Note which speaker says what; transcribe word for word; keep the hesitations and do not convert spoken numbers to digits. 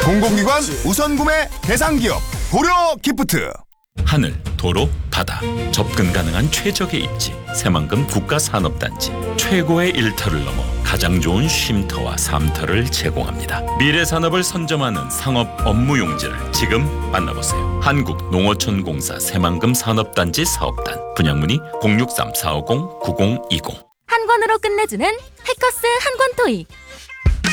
Speaker 1: 공공기관 우선 구매 대상 기업 고려 기프트.
Speaker 2: 하늘, 도로, 바다 접근 가능한 최적의 입지 새만금 국가산업단지 최고의 일터를 넘어 가장 좋은 쉼터와 삼터를 제공합니다. 미래산업을 선점하는 상업 업무 용지를 지금 만나보세요. 한국농어촌공사 새만금 산업단지 사업단 분양문의 공육삼 사오공 구공이공.
Speaker 3: 한 권으로 끝내주는 해커스 한 권 토익.